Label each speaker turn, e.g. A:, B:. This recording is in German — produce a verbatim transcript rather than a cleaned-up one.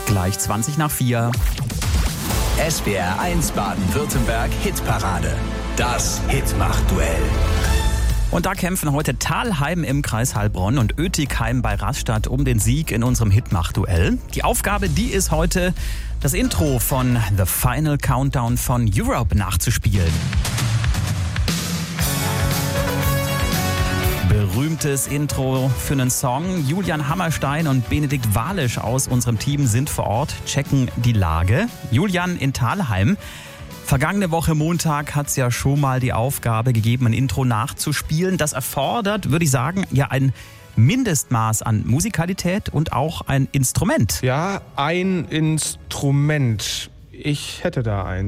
A: Gleich zwanzig nach vier.
B: S W R eins Baden-Württemberg Hitparade. Das Hitmach-Duell.
A: Und da kämpfen heute Thalheim im Kreis Heilbronn und Oetikheim bei Rastatt um den Sieg in unserem Hitmach-Duell. Die Aufgabe, die ist heute, das Intro von The Final Countdown von Europe nachzuspielen. Berühmtes Intro für einen Song. Julian Hammerstein und Benedikt Walisch aus unserem Team sind vor Ort, checken die Lage. Julian in Thalheim. Vergangene Woche Montag hat es ja schon mal die Aufgabe gegeben, ein Intro nachzuspielen. Das erfordert, würde ich sagen, ja ein Mindestmaß an Musikalität und auch ein Instrument.
C: Ja, ein Instrument. Ich hätte da eins.